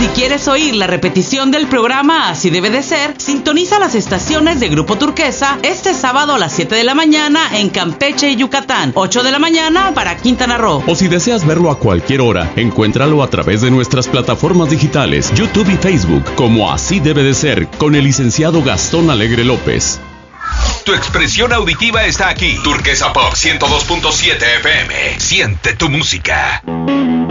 Si quieres oír la repetición del programa Así Debe de Ser, sintoniza las estaciones de Grupo Turquesa este sábado a las 7 de la mañana en Campeche y Yucatán, 8 de la mañana para Quintana Roo. O si deseas verlo a cualquier hora, encuéntralo a través de nuestras plataformas digitales, YouTube y Facebook, como Así Debe de Ser, con el licenciado Gastón Alegre López. Tu expresión auditiva está aquí. Turquesa Pop 102.7 FM. Siente tu música.